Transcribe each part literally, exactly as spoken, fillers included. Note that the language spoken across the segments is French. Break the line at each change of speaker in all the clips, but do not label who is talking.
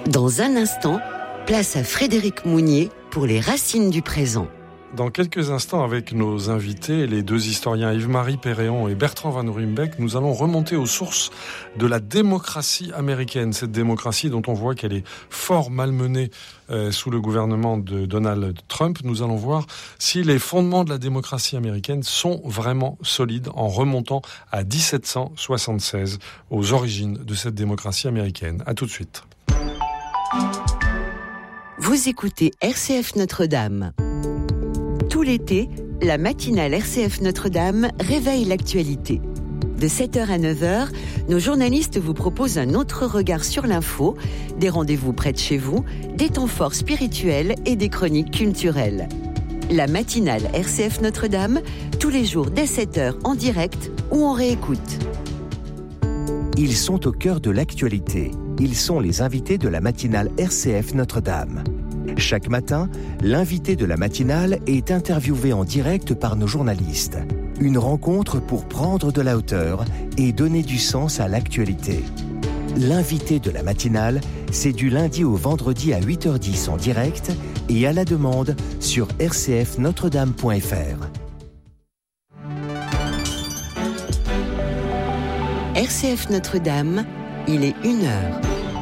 Dans un instant, place à Frédéric Mounier pour les racines du présent.
Dans quelques instants, avec nos invités, les deux historiens Yves-Marie Péréon et Bertrand Van Ruymbeck, nous allons remonter aux sources de la démocratie américaine. Cette démocratie dont on voit qu'elle est fort malmenée euh, sous le gouvernement de Donald Trump. Nous allons voir si les fondements de la démocratie américaine sont vraiment solides en remontant à dix-sept cent soixante-seize, aux origines de cette démocratie américaine. À tout de suite.
Vous écoutez R C F Notre-Dame. Tout l'été, la matinale R C F Notre-Dame réveille l'actualité. De sept heures à neuf heures, nos journalistes vous proposent un autre regard sur l'info, des rendez-vous près de chez vous, des temps forts spirituels et des chroniques culturelles. La matinale R C F Notre-Dame, tous les jours dès sept heures en direct ou en réécoute.
Ils sont au cœur de l'actualité. Ils sont les invités de la matinale R C F Notre-Dame. Chaque matin, l'invité de la matinale est interviewé en direct par nos journalistes. Une rencontre pour prendre de la hauteur et donner du sens à l'actualité. L'invité de la matinale, c'est du lundi au vendredi à huit heures dix en direct et à la demande sur r c f notre dame point f r.
R C F Notre-Dame, il est une heure.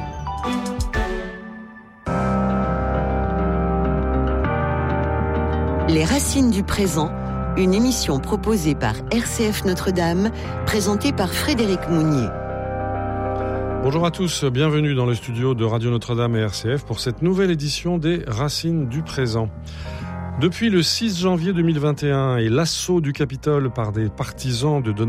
Les racines du présent, une émission proposée par R C F Notre-Dame, présentée par Frédéric Mounier.
Bonjour à tous, bienvenue dans le studio de Radio Notre-Dame et R C F pour cette nouvelle édition des Racines du présent. Depuis le six janvier deux mille vingt et un et l'assaut du Capitole par des partisans de Donald